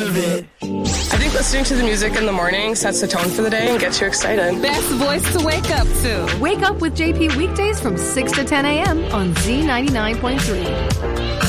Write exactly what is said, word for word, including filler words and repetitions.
of it. I think listening to the music in the morning sets the tone for the day and gets you excited. Best voice to wake up to. Wake up with J P weekdays from six to ten a.m. on Z ninety-nine point three.